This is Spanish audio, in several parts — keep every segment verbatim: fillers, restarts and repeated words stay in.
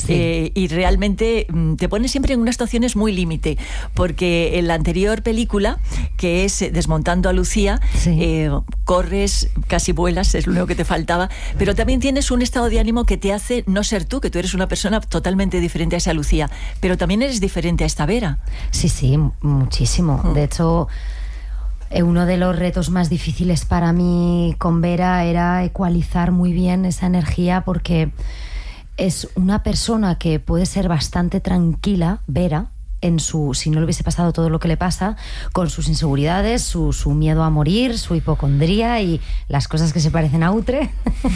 sí. eh, y realmente te pone siempre en unas situaciones muy límite, porque en la anterior película, que es Desmontando a Lucía, sí. eh, corres, casi vuelas, es lo único que te faltaba, pero también tienes un estado de ánimo que te hace no ser tú, que tú eres una persona totalmente diferente a esa Lucía, pero también eres diferente a esta Vera. Sí, sí, muchísimo. Mm. De hecho, uno de los retos más difíciles para mí con Vera era ecualizar muy bien esa energía, porque es una persona que puede ser bastante tranquila, Vera, en su, si no le hubiese pasado todo lo que le pasa, con sus inseguridades, su, su miedo a morir, su hipocondría y las cosas que se parecen a Utre.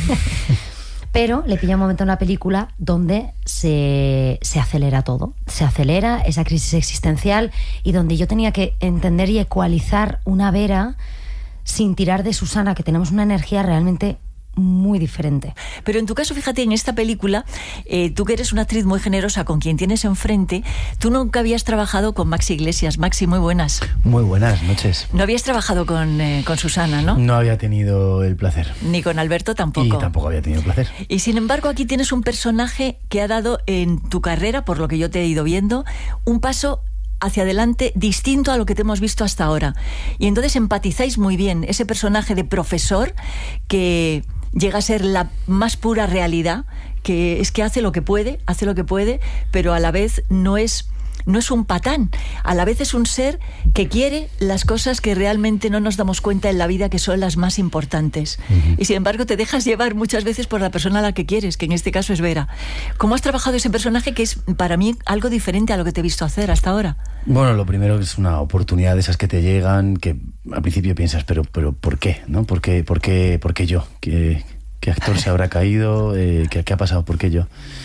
Pero le pilla un momento en la película donde se, se acelera todo. Se acelera esa crisis existencial, y donde yo tenía que entender y ecualizar una Vera sin tirar de Susana, que tenemos una energía realmente muy diferente. Pero en tu caso, fíjate, en esta película, eh, tú que eres una actriz muy generosa con quien tienes enfrente, tú nunca habías trabajado con Maxi Iglesias. Maxi, muy buenas. Muy buenas noches. No habías trabajado con, eh, con Susana, ¿no? No había tenido el placer. Ni con Alberto tampoco. Y tampoco había tenido el placer. Y sin embargo, aquí tienes un personaje que ha dado en tu carrera, por lo que yo te he ido viendo, un paso hacia adelante distinto a lo que te hemos visto hasta ahora. Y entonces empatizáis muy bien ese personaje de profesor que llega a ser la más pura realidad, que es que hace lo que puede, hace lo que puede, pero a la vez no es, no es un patán, a la vez es un ser que quiere las cosas que realmente no nos damos cuenta en la vida que son las más importantes. Uh-huh. Y sin embargo te dejas llevar muchas veces por la persona a la que quieres, que en este caso es Vera. ¿Cómo has trabajado ese personaje, que es para mí algo diferente a lo que te he visto hacer hasta ahora? Bueno, lo primero es una oportunidad de esas que te llegan, que al principio piensas, pero, pero ¿por qué? ¿No? ¿Por qué, por qué, por qué yo? ¿Qué, qué actor se habrá caído? Eh, ¿qué, ¿Qué ha pasado? ¿Por qué yo?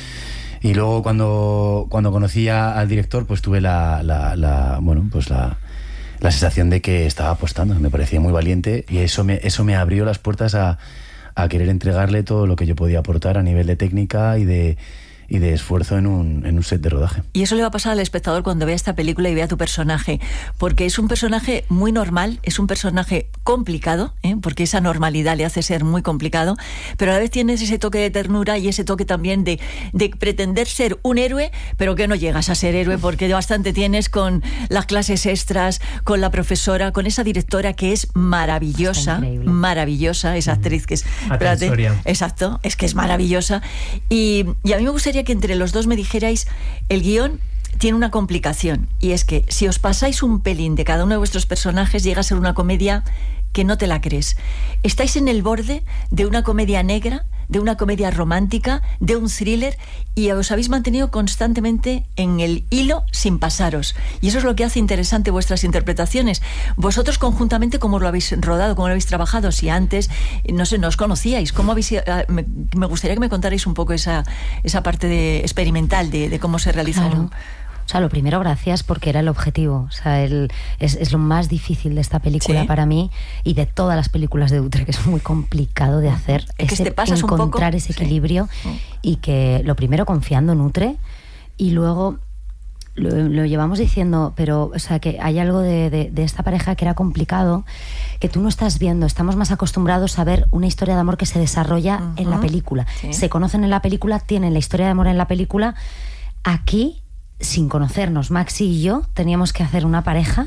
Y luego cuando, cuando conocí a, al director, pues tuve la, la, la bueno, pues la, la sensación de que estaba apostando. Me parecía muy valiente, y eso me, eso me abrió las puertas a, a querer entregarle todo lo que yo podía aportar a nivel de técnica y de y de esfuerzo en un, en un set de rodaje. Y eso le va a pasar al espectador cuando vea esta película y vea tu personaje, porque es un personaje muy normal, es un personaje complicado, ¿eh? Porque esa normalidad le hace ser muy complicado, pero a la vez tienes ese toque de ternura y ese toque también de, de pretender ser un héroe, pero que no llegas a ser héroe, porque bastante tienes con las clases extras, con la profesora, con esa directora que es maravillosa, maravillosa, esa actriz que es... Espérate, exacto, es que es maravillosa. Y, y a mí me gustaría que entre los dos me dijerais, el guión tiene una complicación, y es que si os pasáis un pelín de cada uno de vuestros personajes, llega a ser una comedia que no te la crees. Estáis en el borde de una comedia negra, de una comedia romántica, de un thriller, y os habéis mantenido constantemente en el hilo sin pasaros. Y eso es lo que hace interesante vuestras interpretaciones. Vosotros conjuntamente, ¿cómo lo habéis rodado? ¿Cómo lo habéis trabajado? Si antes, no sé, no os conocíais. ¿Cómo habéis, me, me gustaría que me contarais un poco esa, esa parte de, experimental de, de cómo se realiza. Claro. O sea, lo primero, gracias, porque era el objetivo. O sea, el, es, es lo más difícil de esta película, ¿sí?, para mí, y de todas las películas de Utre, que es muy complicado de hacer. Es que ese, te pasas encontrar un poco, ese equilibrio, sí. Y que lo primero confiando en Utre, y luego lo, lo llevamos diciendo, pero o sea, que hay algo de, de, de esta pareja que era complicado, que tú no estás viendo. Estamos más acostumbrados a ver una historia de amor que se desarrolla uh-huh. en la película. Sí. Se conocen en la película, tienen la historia de amor en la película. Aquí, sin conocernos, Maxi y yo teníamos que hacer una pareja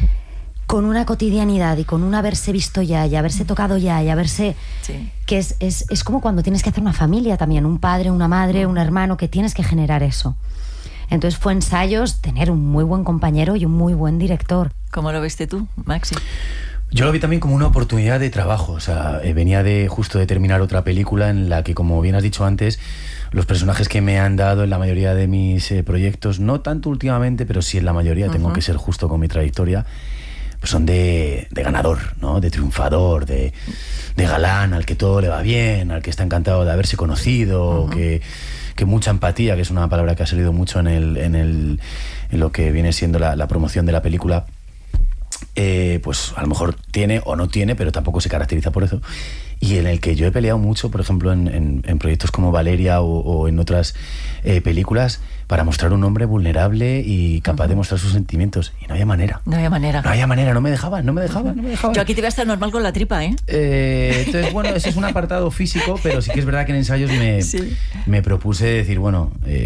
con una cotidianidad y con un haberse visto ya y haberse tocado ya y haberse... Sí. Que es, es, es como cuando tienes que hacer una familia también, un padre, una madre, un hermano, que tienes que generar eso. Entonces fue ensayos, tener un muy buen compañero y un muy buen director. ¿Cómo lo viste tú, Maxi? Yo lo vi también como una oportunidad de trabajo. O sea, eh, venía de justo de terminar otra película en la que, como bien has dicho antes, los personajes que me han dado en la mayoría de mis eh, proyectos, no tanto últimamente, pero sí en la mayoría, uh-huh. tengo que ser justo con mi trayectoria, pues son de, de ganador, ¿no? De triunfador, de, de galán, al que todo le va bien, al que está encantado de haberse conocido, uh-huh. que, que mucha empatía, que es una palabra que ha salido mucho en, el, en, el, en lo que viene siendo la, la promoción de la película. Eh, pues a lo mejor tiene o no tiene, pero tampoco se caracteriza por eso, y en el que yo he peleado mucho, por ejemplo en, en, en proyectos como Valeria o, o en otras eh, películas, para mostrar un hombre vulnerable y capaz uh-huh. de mostrar sus sentimientos, y no había manera. No había manera. No había manera, no me dejaban, no me dejaban, no me dejaban. Yo aquí te voy a estar normal con la tripa, ¿eh? eh entonces, bueno, ese es un apartado físico, pero sí que es verdad que en ensayos me, sí. me propuse decir, bueno... Eh,